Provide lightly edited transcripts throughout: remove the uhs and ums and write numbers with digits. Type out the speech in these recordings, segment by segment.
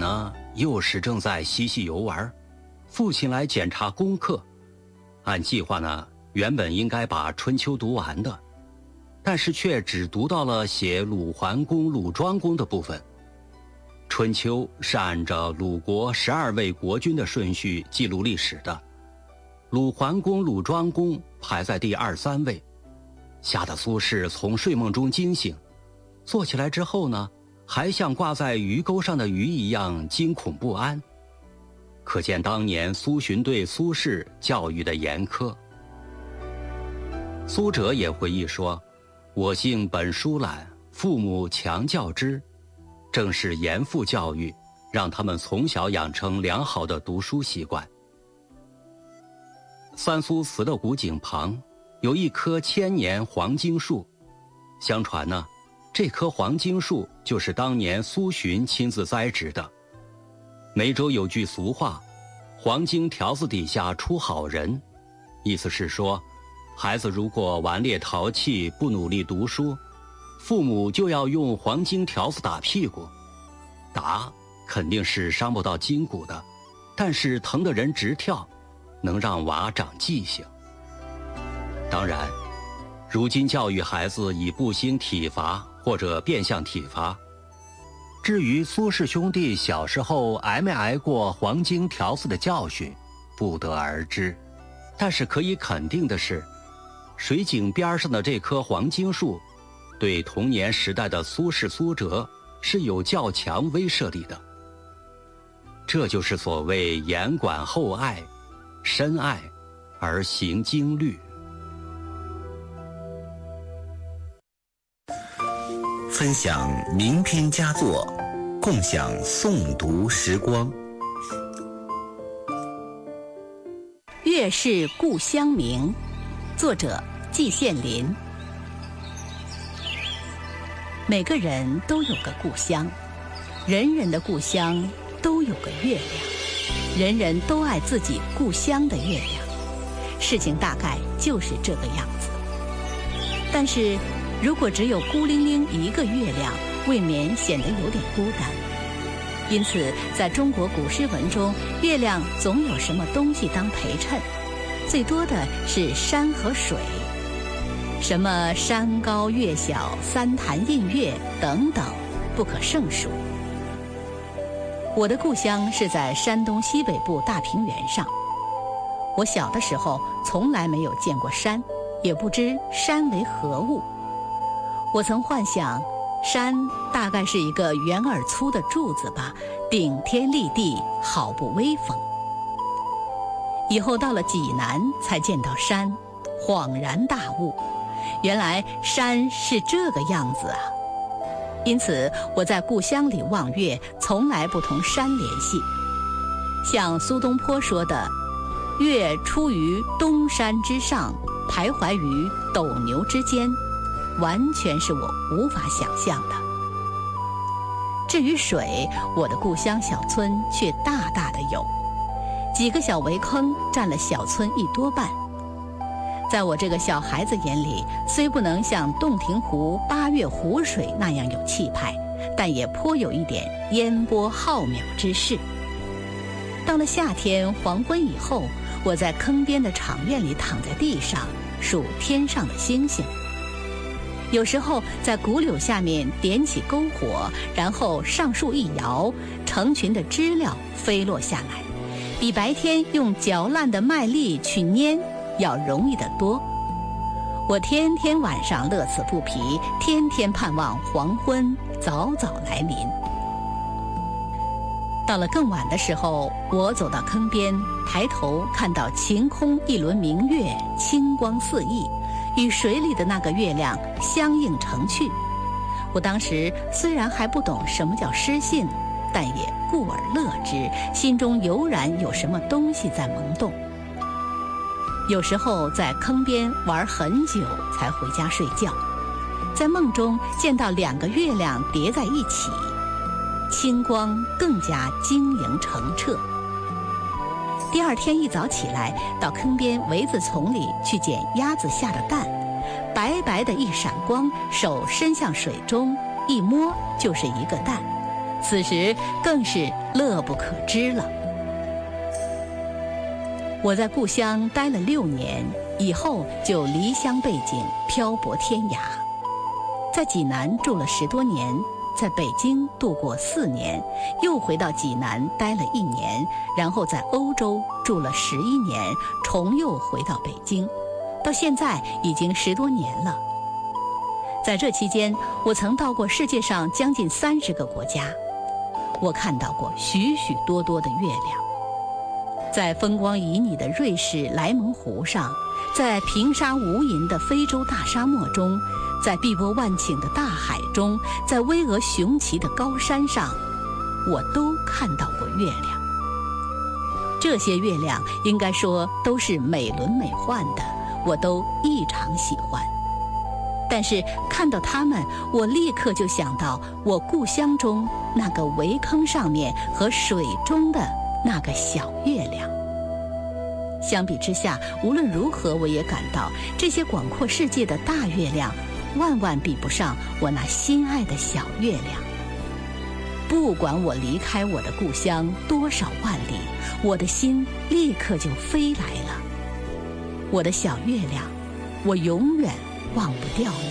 呢，幼时正在嬉戏游玩，父亲来检查功课。按计划呢，原本应该把《春秋》读完的，但是却只读到了写鲁桓公、鲁庄公的部分。《春秋》是按照鲁国12位国君的顺序记录历史的，鲁桓公、鲁庄公排在第2、3位，吓得苏轼从睡梦中惊醒，坐起来之后呢，还像挂在鱼钩上的鱼一样惊恐不安。可见当年苏洵对苏轼教育的严苛。苏辙也回忆说：“我性本疏懒，父母强教之。”正是严父教育，让他们从小养成良好的读书习惯。三苏祠的古井旁有一棵千年黄荆树，相传呢，这棵黄荆树就是当年苏洵亲自栽植的。梅州有句俗话：“黄荆条子底下出好人”，意思是说，孩子如果顽劣淘气，不努力读书，父母就要用黄荆条子打屁股。打肯定是伤不到筋骨的，但是疼得人直跳，能让娃长记性。当然，如今教育孩子以不兴体罚或者变相体罚。至于苏轼兄弟小时候挨没挨过黄荆条子的教训，不得而知。但是可以肯定的是，水井边上的这棵黄荆树，对童年时代的苏轼、苏辙是有较强威慑力的。这就是所谓严管厚爱，深爱而行经律。 分享名篇佳作，共享诵读时光。 月是故乡明，作者季羡林。每个人都有个故乡，人人的故乡都有个月亮，人人都爱自己故乡的月亮。事情大概就是这个样子。但是如果只有孤零零一个月亮，未免显得有点孤单。因此在中国古诗文中，月亮总有什么东西当陪衬，最多的是山和水，什么山高月小、三潭印月等等，不可胜数。我的故乡是在山东西北部大平原上。我小的时候从来没有见过山，也不知山为何物。我曾幻想，山大概是一个圆而粗的柱子吧，顶天立地，好不威风。以后到了济南才见到山，恍然大悟，原来山是这个样子啊。因此我在故乡里望月，从来不同山联系。像苏东坡说的，月出于东山之上，徘徊于斗牛之间，完全是我无法想象的。至于水，我的故乡小村却大大的有，几个小围坑占了小村一多半。在我这个小孩子眼里，虽不能像洞庭湖、八月湖水那样有气派，但也颇有一点烟波浩渺之势。到了夏天黄昏以后，我在坑边的场院里躺在地上数天上的星星。有时候在古柳下面点起篝火，然后上树一摇，成群的知了飞落下来，比白天用嚼烂的麦粒去拈要容易得多。我天天晚上乐此不疲，天天盼望黄昏早早来临。到了更晚的时候，我走到坑边，抬头看到晴空一轮明月，清光四溢，与水里的那个月亮相映成趣。我当时虽然还不懂什么叫诗性，但也故而乐之，心中油然有什么东西在萌动。有时候在坑边玩很久才回家睡觉，在梦中见到2个月亮叠在一起，清光更加晶莹澄澈。第二天一早起来，到坑边苇子丛里去捡鸭子下的蛋，白白的一闪光，手伸向水中，一摸就是一个蛋， 此时更是乐不可支了。我在故乡待了6年，以后就离乡背井，漂泊天涯。在济南住了10多年，在北京度过4年，又回到济南待了1年，然后在欧洲住了11年，重又回到北京，到现在已经10多年了。在这期间，我曾到过世界上将近30个国家，我看到过许许多多的月亮。在风光旖旎的瑞士莱蒙湖上，在平沙无垠的非洲大沙漠中，在碧波万顷的大海中，在巍峨雄奇的高山上，我都看到过月亮。这些月亮应该说都是美轮美奂的，我都异常喜欢。但是看到它们，我立刻就想到我故乡中那个围坑上面和水中的那个小月亮。相比之下，无论如何，我也感到这些广阔世界的大月亮万万比不上我那心爱的小月亮。不管我离开我的故乡多少万里，我的心立刻就飞来了。我的小月亮，我永远忘不掉你。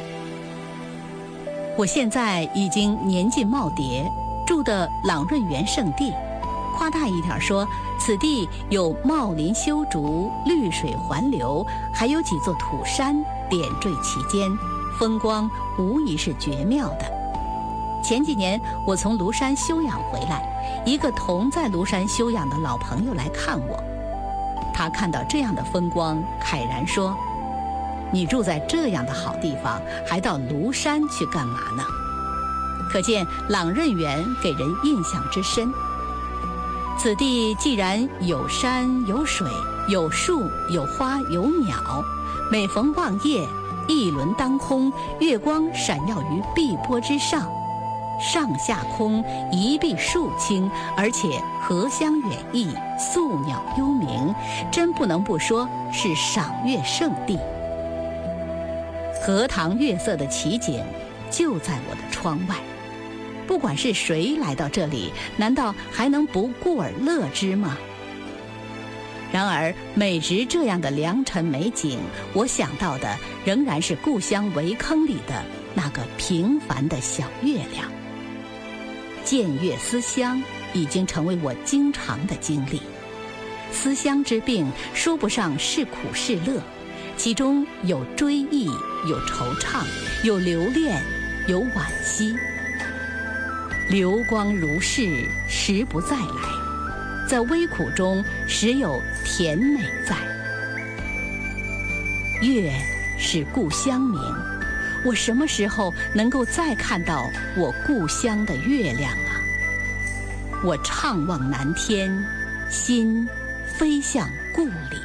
我现在已经年近耄耋，住的朗润园圣地，夸大一点说，此地有茂林修竹，绿水环流，还有几座土山点缀其间，风光无疑是绝妙的。前几年我从庐山休养回来，一个同在庐山休养的老朋友来看我，他看到这样的风光，慨然说：“你住在这样的好地方，还到庐山去干嘛呢？”可见朗润园给人印象之深。此地既然有山有水有树有花有鸟，每逢望夜，一轮当空，月光闪耀于碧波之上，上下空一碧树青，而且荷香远溢，宿鸟幽鸣，真不能不说是赏月圣地。荷塘月色的奇景就在我的窗外，不管是谁来到这里，难道还能不顾而乐之吗？然而美值这样的良辰美景，我想到的仍然是故乡围坑里的那个平凡的小月亮。见月思乡已经成为我经常的经历。思乡之病说不上是苦是乐，其中有追忆，有惆怅，有留恋，有惋惜。流光如逝，时不再来，在微苦中时有甜美在。月是故乡明，我什么时候能够再看到我故乡的月亮啊？我怅望南天，心飞向故里。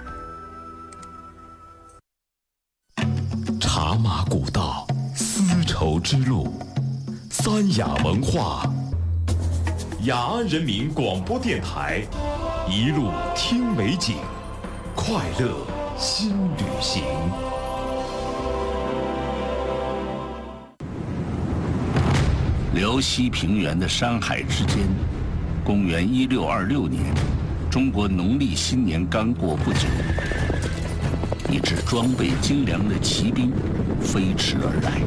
茶马古道，丝绸之路，三雅文化，雅安人民广播电台，一路听美景，快乐新旅行。 辽西平原的山海之间，公元1626年，中国农历新年刚过不久，一支装备精良的骑兵飞驰而来，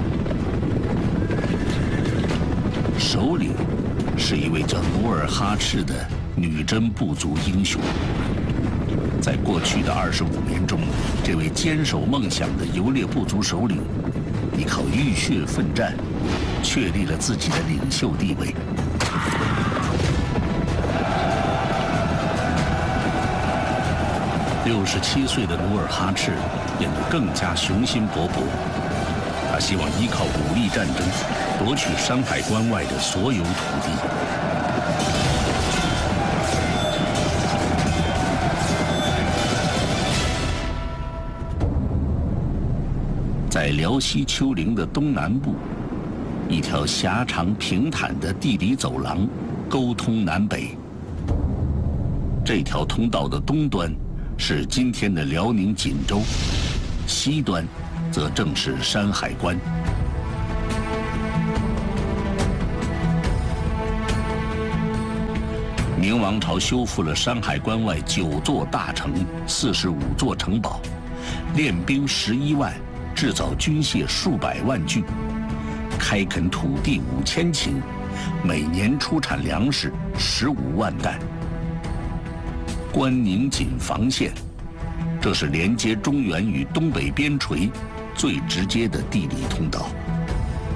首领是一位叫努尔哈赤的女真部族英雄。在过去的25年中，这位坚守梦想的游猎部族首领，依靠浴血奋战，确立了自己的领袖地位。67岁的努尔哈赤变得更加雄心勃勃，他希望依靠武力战争夺取山海关外的所有土地。在辽西丘陵的东南部，一条狭长平坦的地底走廊沟通南北。这条通道的东端是今天的辽宁锦州，西端则正是山海关。 明王朝修复了山海关外9座大城、45座城堡，练兵11万，制造军械数百万具，开垦土地5000顷，每年出产粮食15万担。关宁锦防线，这是连接中原与东北边陲最直接的地理通道。